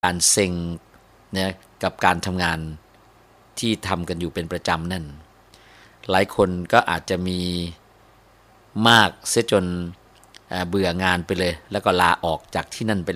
การเซ็งนะกับการทำงานที่ทำกันอยู่เป็นประจำนั่นหลายคนก็อาจจะมีมากเสียจนเบื่องานไปเลยแล้วก็ลาออกจากที่นั่นไป